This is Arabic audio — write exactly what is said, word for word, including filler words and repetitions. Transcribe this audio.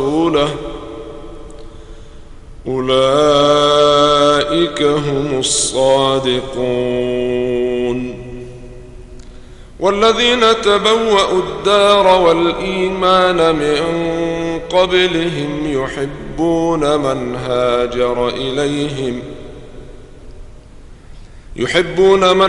ورسوله أولئك هم الصادقون. والذين تبوأوا الدار والإيمان من قبلهم يحبون من هاجر إليهم يحبون من